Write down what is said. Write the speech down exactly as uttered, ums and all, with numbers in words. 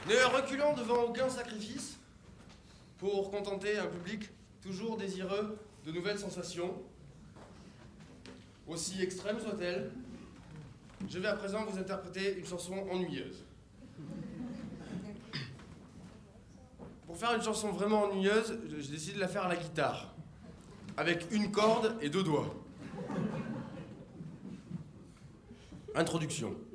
Ne reculant devant aucun sacrifice pour contenter un public toujours désireux de nouvelles sensations, aussi extrêmes soient-elles, je vais à présent vous interpréter une chanson ennuyeuse. Pour faire une chanson vraiment ennuyeuse, j'ai décidé de la faire à la guitare, avec une corde et deux doigts. Introduction.